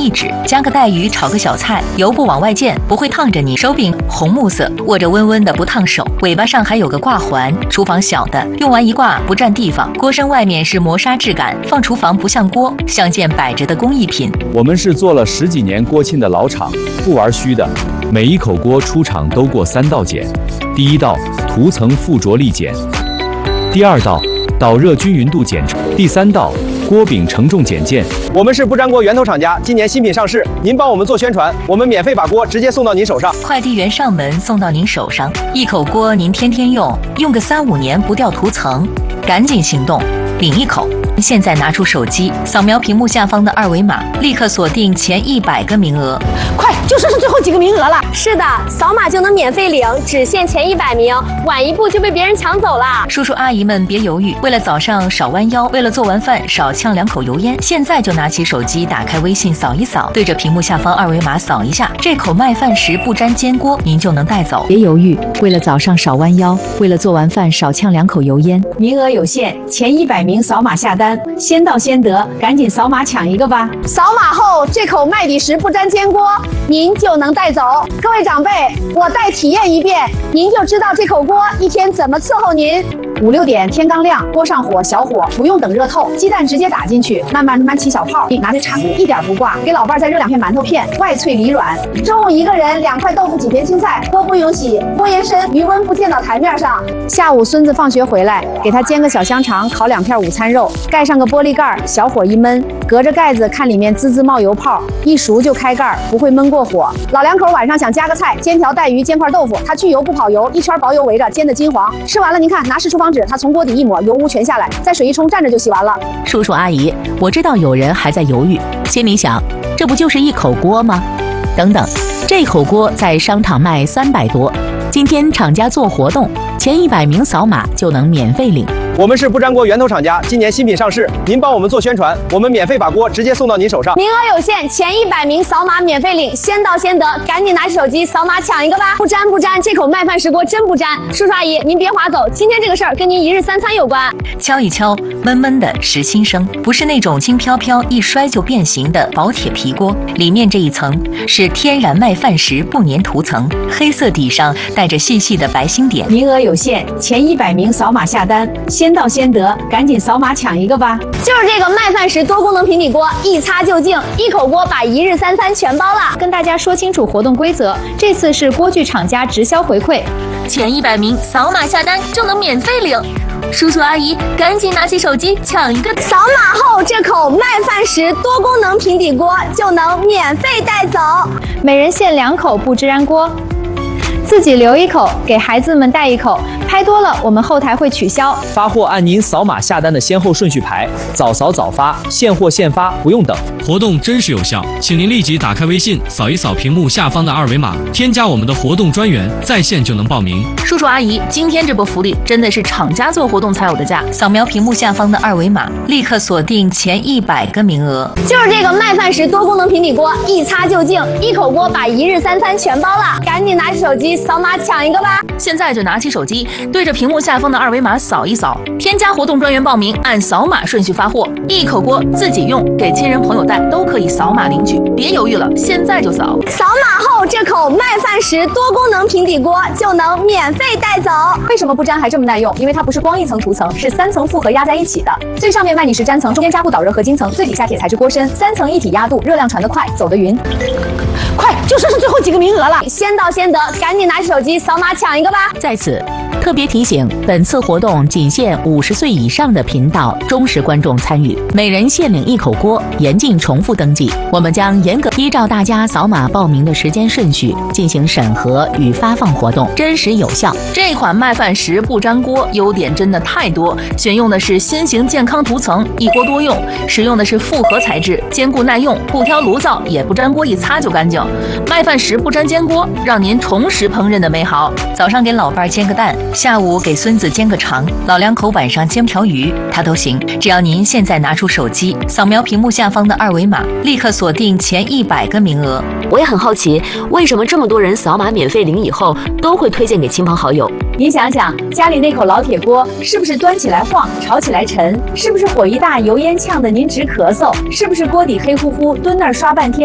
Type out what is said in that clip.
秘制，加个带鱼炒个小菜，油不往外溅，不会烫着你。手柄红木色，握着温温的不烫手，尾巴上还有个挂环。厨房小的，用完一挂不占地方。锅身外面是磨砂质感，放厨房不像锅，像件摆着的工艺品。 我们是做了10几年锅沁的老厂，不玩虚的。每一口锅出厂都过3道检：第1道涂层附着力检，第2道导热均匀度检查，第3道锅柄承重检件。 我们是不粘锅源头厂家，今年新品上市，您帮我们做宣传，我们免费把锅直接送到您手上， 快递员上门送到您手上。一口锅您天天用，用个3、5年不掉涂层，赶紧行动，领一口。现在拿出手机，扫描屏幕下方的2维码，立刻锁定前100个名额。 快，就剩最后几个名额了。 是的，扫码就能免费领，只限前100名，晚一步就被别人抢走了。 叔叔阿姨们别犹豫，为了早上少弯腰，为了做完饭少呛2口油烟，现在就拿起手机，打开微信扫一扫，对着屏幕下方2维码扫一下，这口麦饭石不粘煎锅您就能带走。 别犹豫，为了早上少弯腰，为了做完饭少呛2口油烟， 名额有限，前100名扫码下单，先到先得，赶紧扫码抢一个吧！ 扫码后，这口麦底石不粘煎锅您就能带走。各位长辈，我再体验一遍，您就知道这口锅一天怎么伺候您。 5、6点天刚亮，锅上火小火，不用等热透，鸡蛋直接打进去，慢慢起小泡，拿着铲子一点不挂，给老伴儿再热2片馒头片，外脆里软。 中午一个人2块豆腐几片青菜，锅不用洗，锅沿深，余温不溅到台面上。 下午孙子放学回来，给他煎个小香肠，烤2片午餐肉，盖上个玻璃盖，小火一焖，隔着盖子看里面滋滋冒油泡，一熟就开盖，不会焖过火。老两口晚上想加个菜，煎条带鱼，煎块豆腐，他去油不跑油，一圈薄油围着，煎的金黄。吃完了您看，拿湿厨房纸，他从锅底一抹，油污全下来，再水一冲，蘸着就洗完了。 叔叔阿姨，我知道有人还在犹豫，心里想，这不就是一口锅吗？等等，这口锅在商场卖300多，今天厂家做活动，前100名扫码就能免费领。 我们是不粘锅源头厂家，今年新品上市，您帮我们做宣传，我们免费把锅直接送到您手上。 名额有限，前100名扫码免费领，先到先得，赶紧拿起手机扫码抢一个吧！不粘，这口麦饭石锅真不粘。叔叔阿姨，您别划走，今天这个事儿跟您1日3餐有关。 敲一敲，闷闷的实心声，不是那种轻飘飘一摔就变形的薄铁皮锅，里面这一层是天然麦饭石不粘涂层，黑色底上带着细细的白星点。 名额有限，前100名扫码下单，先到先得，赶紧扫码抢一个吧！ 就是这个麦饭石多功能平底锅，一擦就净，一口锅把1日3餐全包了。 跟大家说清楚活动规则，这次是锅具厂家直销回馈， 前100名扫码下单就能免费领。叔叔阿姨，赶紧拿起手机抢一个！ 扫码后，这口麦饭石多功能平底锅就能免费带走， 每人限2口不粘锅。自己留1口，给孩子们带1口，拍多了我们后台会取消。 发货按您扫码下单的先后顺序排，早扫早发，现货现发，不用等。 活动真实有效，请您立即打开微信，扫一扫屏幕下方的2维码，添加我们的活动专员，在线就能报名。 叔叔阿姨，今天这波福利真的是厂家做活动才有的价。扫描屏幕下方的2维码，立刻锁定前100个名额。 就是这个麦饭石多功能平底锅，一擦就净，一口锅把1日3餐全包了。赶紧拿起手机扫码抢一个吧！ 现在就拿起手机，对着屏幕下方的2维码扫一扫，添加活动专员报名，按扫码顺序发货。一口锅自己用，给亲人朋友带都可以扫码领取，别犹豫了，现在就扫！ 扫码后，这口麦饭石多功能平底锅就能免费带走。 为什么不粘还这么耐用？因为它不是光一层涂层，是3层复合压在一起的。最上面麦底石粘层，中间加固导热合金层，最底下铁材质锅身，3层一体压度，热量传得快，走得匀。快，就剩最后几个名额了， 先到先得，赶紧拿起手机扫码抢一个吧！ 在此特别提醒，本次活动仅限50岁以上的频道忠实观众参与，每人限领1口锅，严禁重复登记。我们将严格依照大家扫码报名的时间顺序进行审核与发放活动，真实有效。 这款麦饭石不粘锅优点真的太多，选用的是新型健康涂层，一锅多用，使用的是复合材质，坚固耐用，不挑炉灶，也不粘锅，一擦就干净。麦饭石不粘煎锅，让您重拾烹饪的美好。早上给老伴儿煎个蛋，下午给孙子煎个肠，老两口晚上煎条鱼，它都行。只要您现在拿出手机，扫描屏幕下方的2维码，立刻锁定前100个名额。 我也很好奇，为什么这么多人扫码免费领以后都会推荐给亲朋好友？ 您想想，家里那口老铁锅是不是端起来晃，炒起来沉？是不是火一大，油烟呛得您直咳嗽？是不是锅底黑乎乎，蹲那儿刷半天？